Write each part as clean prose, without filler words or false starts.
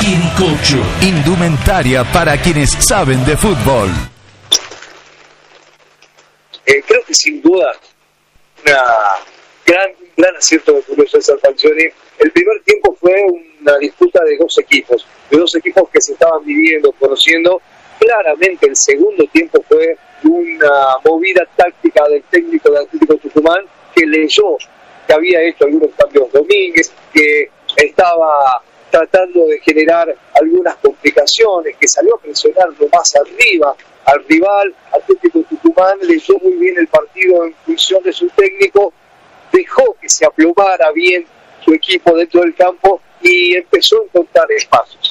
Quiricocho. Indumentaria para quienes saben de fútbol. Creo que sin duda un gran acierto de Julio César Falcioni. El primer tiempo fue una disputa de dos equipos que se estaban viviendo, conociendo. Claramente el segundo tiempo fue una movida táctica del técnico de Atlético Tucumán, que leyó que había hecho algunos cambios Domínguez, que estaba tratando de generar algunas complicaciones, que salió a presionarlo más arriba al rival. Atlético Tucumán leyó muy bien el partido en función de su técnico, dejó que se aplomara bien su equipo dentro del campo y empezó a encontrar espacios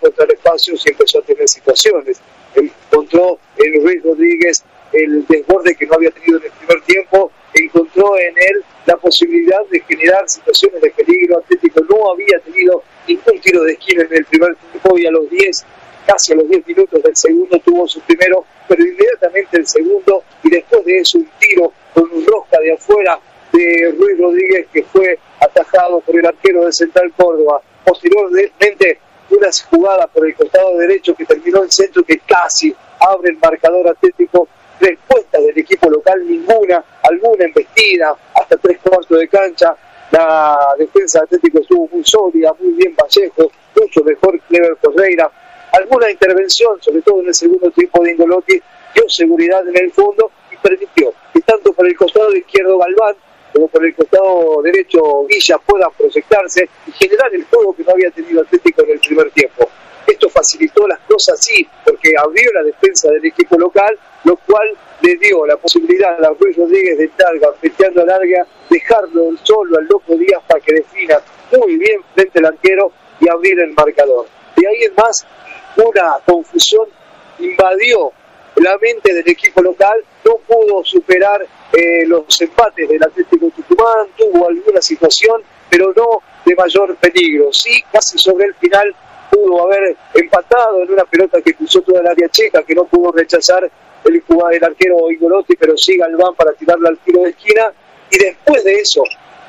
y empezó a tener situaciones. Encontró en Luis Rodríguez el desborde que no había tenido en el primer tiempo, encontró en él la posibilidad de generar situaciones de peligro. Atlético no había tenido ningún tiro de esquina en el primer tiempo y casi a los 10 minutos del segundo tuvo su primero, pero inmediatamente el segundo, y después de eso un tiro con un rosca de afuera de Ruiz Rodríguez que fue atajado por el arquero de Central Córdoba. Posteriormente una jugada por el costado derecho que terminó en centro, que casi abre el marcador Atlético. Respuesta del equipo local ninguna, alguna embestida hasta 3/4 de cancha. La defensa de Atlético estuvo muy sólida, muy bien Vallejo, mucho mejor Clever Correira. Alguna intervención, sobre todo en el segundo tiempo de Ingolotti, dio seguridad en el fondo y permitió que tanto por el costado izquierdo Galván como por el costado derecho Villa puedan proyectarse y generar el juego que no había tenido Atlético en el primer tiempo. Esto facilitó las cosas, sí, porque abrió la defensa del equipo local, lo cual le dio la posibilidad a Luis Rodríguez de estar gambeteando a larga, dejarlo solo al Loco Díaz para que defina muy bien frente al arquero y abrir el marcador. De ahí en más, una confusión invadió la mente del equipo local, no pudo superar los empates del Atlético Tucumán, tuvo alguna situación, pero no de mayor peligro. Sí, casi sobre el final pudo haber empatado en una pelota que cruzó toda el área checa, que no pudo rechazar el arquero Ingolotti, pero sí Galván para tirarla al tiro de esquina. Y después de eso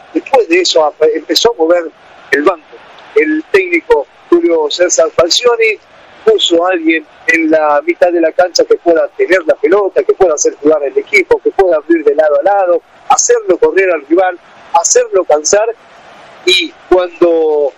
empezó a mover el banco. El técnico Julio César Falcioni puso a alguien en la mitad de la cancha que pueda tener la pelota, que pueda hacer jugar el equipo, que pueda abrir de lado a lado, hacerlo correr al rival, hacerlo cansar. Y cuando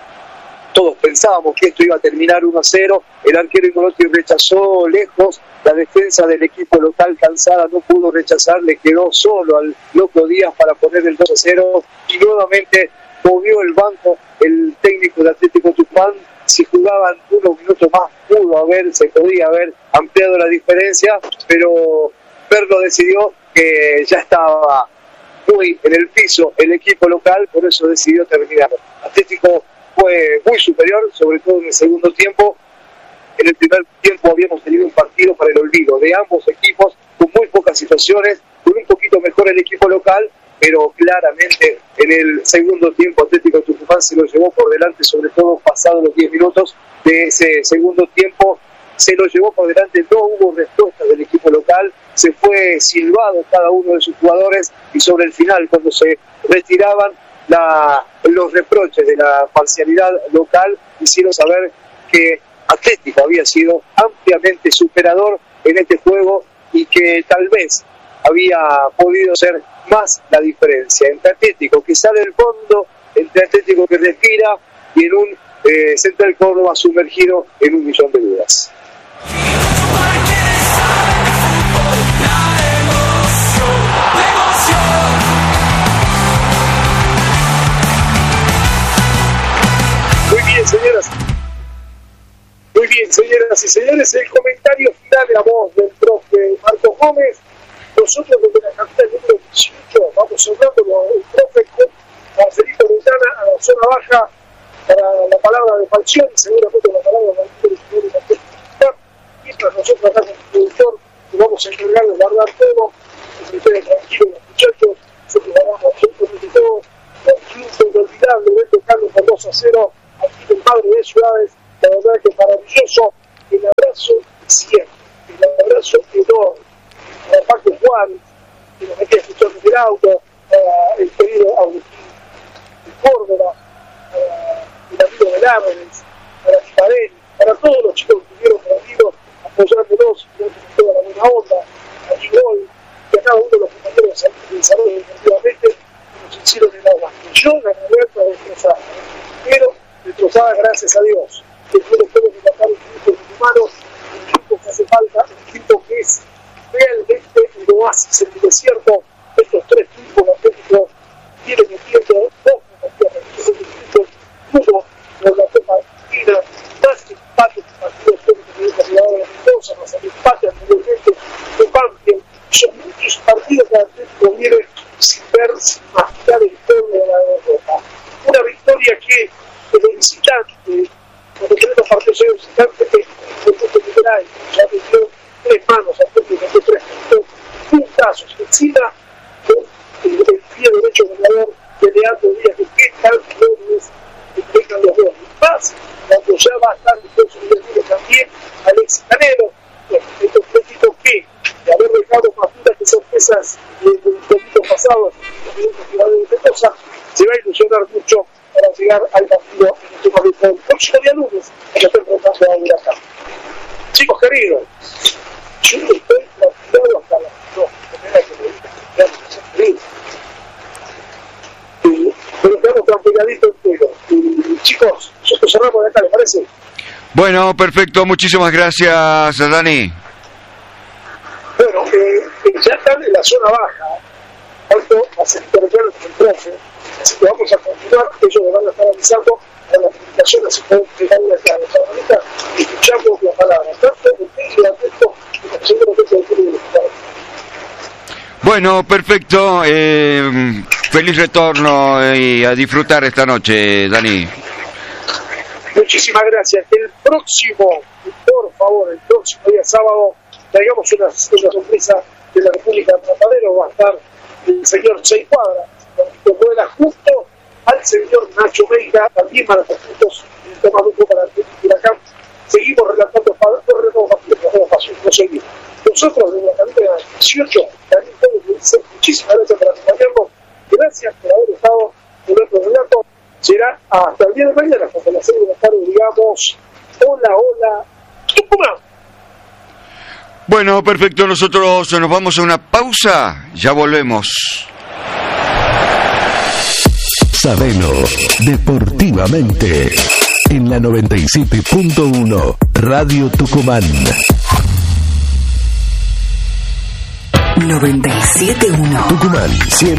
todos pensábamos que esto iba a terminar 1-0, el arquero Ingolotti rechazó lejos, la defensa del equipo local cansada no pudo rechazar, le quedó solo al Loco Díaz para poner el 2-0 y nuevamente movió el banco el técnico de Atlético Tucumán. Si jugaban unos minutos más se podía haber ampliado la diferencia, pero Perlo decidió que ya estaba muy en el piso el equipo local, por eso decidió terminar. Atlético fue muy superior, sobre todo en el segundo tiempo. En el primer tiempo habíamos tenido un partido para el olvido de ambos equipos, con muy pocas situaciones, con un poquito mejor el equipo local, pero claramente en el segundo tiempo Atlético Tucumán se lo llevó por delante, sobre todo pasados los 10 minutos de ese segundo tiempo, se lo llevó por delante, no hubo respuesta del equipo local, se fue silbado cada uno de sus jugadores y sobre el final, cuando se retiraban los reproches de la parcialidad local, hicieron saber que Atlético había sido ampliamente superador en este juego y que tal vez había podido ser más la diferencia entre Atlético que sale del fondo, entre Atlético que respira y en un Central Córdoba sumergido en un millón de dudas. Muy bien, señoras y señores, el comentario final de la voz del profe Marcos Gómez. Nosotros desde la capital número 18 vamos hablando el profe con Marcelito Ventana a la zona baja para la palabra de Falcioni, seguramente la palabra de la señor mientras nosotros acá con el productor nos vamos a encargar de guardar todo, que se queden tranquilos los muchachos, nosotros vamos absolutamente todo, un triunfo inolvidable, Beto Carlos por 2-0, aquí el padre de Ciudades, la verdad que maravilloso, el abrazo siempre, el abrazo enorme, a Paco Juan, que nos metía escuchando en el auto, el querido Agustín de Córdoba, el amigo de Lárez, para él, para todos los chicos que estuvieron reunidos, apoyándonos, toda la buena onda, a Gigol, y a cada uno de los compañeros de desarrollo definitivamente, que nos hicieron el agua. Yo la Roberta destrozada, pero destrozada gracias a Dios, que no le puedo levantar un equipo humano, un equipo que hace falta, un equipo que es realmente un oasis en el desierto. Estos tres tipos de Atlético vienen metiendo dos partidos, uno por la Copa Argentina, más empate de partidos que tuvieron la Ciudad de Mendoza, más el empate anteriormente de Banfield. Son muchos partidos que Atlético viene sin ver, sin masticar el pueblo de la derrota. Una victoria que el visitante, cuando tenemos partidos de visitante, que el punto liberal ya metió tres manos a Atlético, metió tres puntos, puntazos encima el pie derecho goleador de Leandro Díaz, que qué tan bueno es que tengan los dos. Más, cuando ya va a estar el próximo día también Alexis Canelo, este poquito que, de haber dejado más duras que sorpresas del domingo pasado, en el Ciudad de Mendoza, se va a ilusionar mucho para llegar al partido en el tema del próximo día lunes, que está enfrentando a Huracán. Chicos queridos, yo estoy tranquilado hasta las 2, pero quedamos tranquiladitos entero. Chicos, nosotros cerramos de acá, ¿les parece? Bueno, perfecto, muchísimas gracias, Dani. Bueno, ya están en la zona baja, tanto las intervenciones del profe, así que vamos a continuar, ellos le van a estar avisando a la comunicación, así que pegar una clave, y escuchamos las palabras, tanto el texto y el texto, como el segundo texto del club. Bueno, perfecto, feliz retorno y a disfrutar esta noche, Dani. Muchísimas gracias. El próximo, por favor, el próximo día sábado, traigamos una sorpresa de la República de Matadero. Va a estar el señor Chey Cuadra, que vuela justo al señor Nacho Meira, también para los puntos del tema grupo para el Huracán. Seguimos relatando no seguimos. Nosotros, desde la cabina 18, también tenemos que decir muchísimas gracias por acompañarnos. Gracias por haber estado en nuestro relato. Será hasta el día de mañana, cuando a las 6 de la tarde digamos, hola, Tucumán. Bueno, perfecto, nosotros nos vamos a una pausa, ya volvemos. Sabelo, deportivamente, en la 97.1, Radio Tucumán. 97.1 Tucumán,